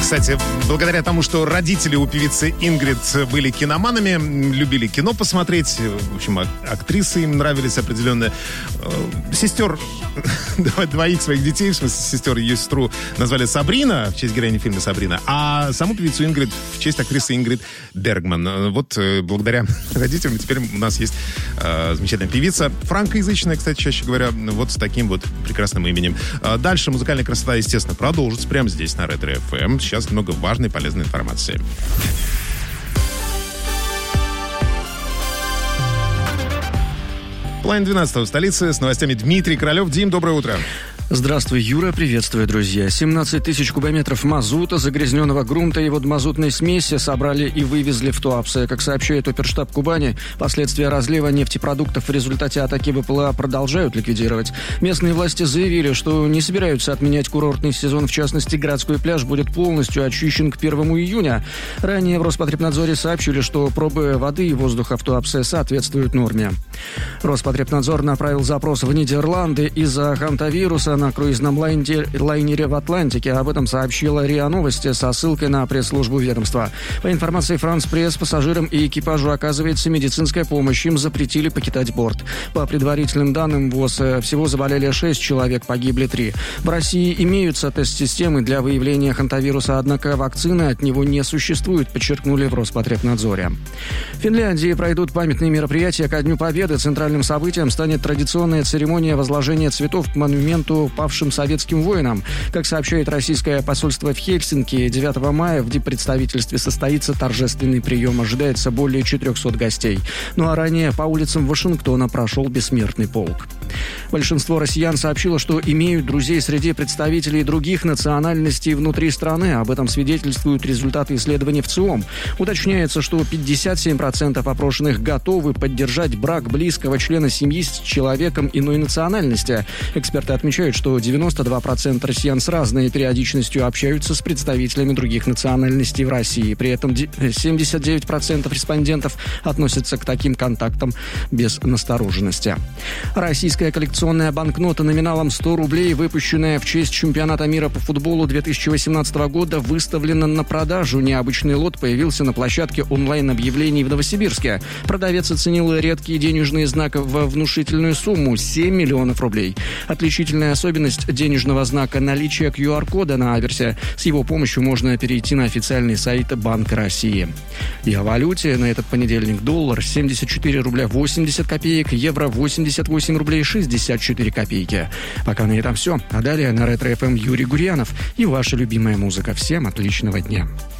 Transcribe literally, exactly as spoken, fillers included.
Кстати, благодаря тому, что родители у певицы Ингрид были киноманами, любили кино посмотреть, в общем, актрисы им нравились определенно. Сестер, двоих своих детей, в смысле сестер, ее сестру назвали Сабрина, в честь героини фильма «Сабрина», а саму певицу Ингрид в честь актрисы Ингрид Бергман. Вот благодаря родителям теперь у нас есть э, замечательная певица, франкоязычная, кстати, чаще говоря, вот с таким вот прекрасным именем. Дальше музыкальная красота, естественно, продолжится прямо здесь, на Ретро эф эм. Сейчас много важной, полезной информации. Половина двенадцатого в столице. С новостями Дмитрий Королев. Дим, доброе утро. Здравствуй, Юра, приветствую, друзья. семнадцать тысяч кубометров мазута, загрязненного грунта и водомазутной смеси собрали и вывезли в Туапсе. Как сообщает оперштаб Кубани, последствия разлива нефтепродуктов в результате атаки БПЛА продолжают ликвидировать. Местные власти заявили, что не собираются отменять курортный сезон, в частности, городской пляж будет полностью очищен к первому июня. Ранее в Роспотребнадзоре сообщили, что пробы воды и воздуха в Туапсе соответствуют норме. Роспотребнадзор направил запрос в Нидерланды из-за хантавируса на круизном лайнере, лайнере в Атлантике. Об этом сообщила РИА Новости со ссылкой на пресс-службу ведомства. По информации France Press, пассажирам и экипажу оказывается медицинская помощь. Им запретили покидать борт. По предварительным данным ВОЗ, всего заболели шесть человек, погибли три. В России имеются тест-системы для выявления хантавируса, однако вакцины от него не существует, подчеркнули в Роспотребнадзоре. В Финляндии пройдут памятные мероприятия ко Дню Победы. Центральным событием станет традиционная церемония возложения цветов к монументу павшим советским воинам. Как сообщает российское посольство в Хельсинки, девятого мая в диппредставительстве состоится торжественный прием. Ожидается более четырехсот гостей. Ну а ранее по улицам Вашингтона прошел бессмертный полк. Большинство россиян сообщило, что имеют друзей среди представителей других национальностей внутри страны. Об этом свидетельствуют результаты исследований в ЦИОМ. Уточняется, что пятьдесят семь процентов опрошенных готовы поддержать брак близкого члена семьи с человеком иной национальности. Эксперты отмечают, что девяносто два процента россиян с разной периодичностью общаются с представителями других национальностей в России. При этом семьдесят девять процентов респондентов относятся к таким контактам без настороженности. Российская коллекционная банкнота номиналом сто рублей, выпущенная в честь чемпионата мира по футболу две тысячи восемнадцатого года, выставлена на продажу. Необычный лот появился на площадке онлайн-объявлений в Новосибирске. Продавец оценил редкие денежные знаки во внушительную сумму – семь миллионов рублей. Отличительная особенность денежного знака – наличие ку ар кода на аверсе. С его помощью можно перейти на официальный сайт Банка России. И о валюте на этот понедельник: доллар семьдесят четыре рубля восемьдесят копеек, евро восемьдесят восемь рублей шестьдесят четыре копейки. Пока на этом все. А далее на Ретро эф эм Юрий Гурьянов и ваша любимая музыка. Всем отличного дня.